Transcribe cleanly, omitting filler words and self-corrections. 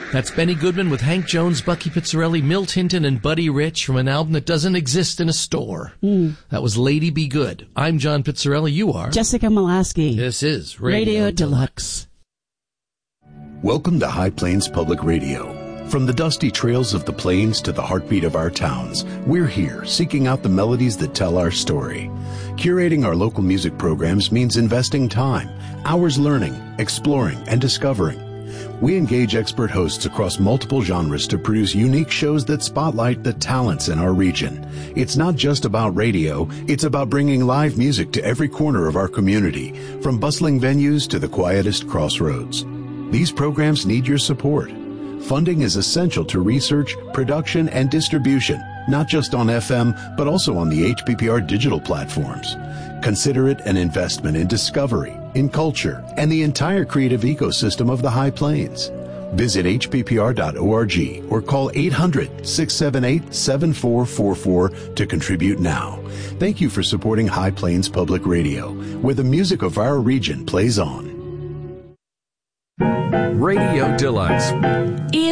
That's Benny Goodman with Hank Jones, Bucky Pizzarelli, Milt Hinton, and Buddy Rich from an album that doesn't exist in a store. That was Lady Be Good. I'm John Pizzarelli. You are? Jessica Molaski. This is Radio Deluxe. Welcome to High Plains Public Radio. From the dusty trails of the plains to the heartbeat of our towns, we're here seeking out the melodies that tell our story. Curating our local music programs means investing time, hours learning, exploring, and discovering. We engage expert hosts across multiple genres to produce unique shows that spotlight the talents in our region. It's not just about radio, it's about bringing live music to every corner of our community, from bustling venues to the quietest crossroads. These programs need your support. Funding is essential to research, production, and distribution, not just on FM, but also on the HPPR digital platforms. Consider it an investment in discovery, in culture, and the entire creative ecosystem of the High Plains. Visit hppr.org or call 800-678-7444 to contribute now. Thank you for supporting High Plains Public Radio, where the music of our region plays on. Radio Deluxe.